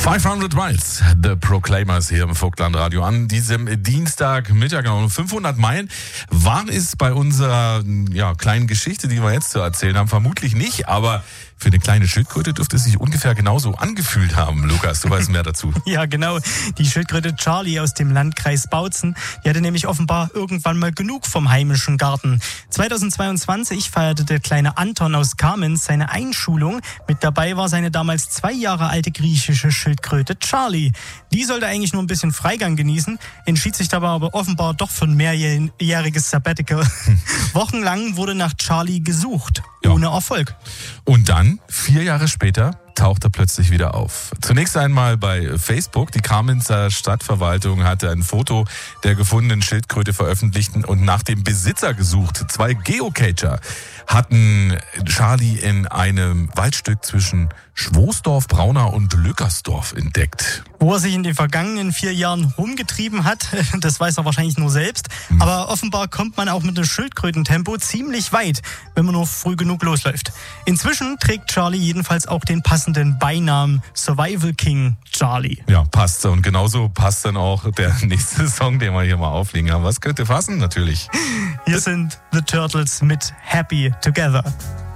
500 Miles, The Proclaimers hier im Vogtlandradio an diesem Dienstagmittag. 500 Meilen waren es bei unserer kleinen Geschichte, die wir jetzt zu erzählen haben, vermutlich nicht, aber für eine kleine Schildkröte dürfte es sich ungefähr genauso angefühlt haben. Lukas, du weißt mehr dazu. Ja, genau. Die Schildkröte Charlie aus dem Landkreis Bautzen, die hatte nämlich offenbar irgendwann mal genug vom heimischen Garten. 2022 feierte der kleine Anton aus Kamenz seine Einschulung. Mit dabei war seine damals 2 Jahre alte griechische Schildkröte Charlie. Die sollte eigentlich nur ein bisschen Freigang genießen, entschied sich dabei aber offenbar doch für ein mehrjähriges Sabbatical. Wochenlang wurde nach Charlie gesucht, ohne Erfolg. Und dann, 4 Jahre später, taucht er plötzlich wieder auf. Zunächst einmal bei Facebook. Die Kamenzer Stadtverwaltung hatte ein Foto der gefundenen Schildkröte veröffentlicht und nach dem Besitzer gesucht. 2 Geocacher hatten Charlie in einem Waldstück zwischen Schwoßdorf, Braunau und Lückersdorf entdeckt. Wo er sich in den vergangenen 4 Jahren rumgetrieben hat, das weiß er wahrscheinlich nur selbst. Aber offenbar kommt man auch mit einem Schildkrötentempo ziemlich weit, wenn man nur früh genug losläuft. Inzwischen trägt Charlie jedenfalls auch den passenden Beinamen Survival King Charlie. Ja, passt. Und genauso passt dann auch der nächste Song, den wir hier mal auflegen haben. Was könnte passen? Natürlich. Hier sind The Turtles mit Happy Together.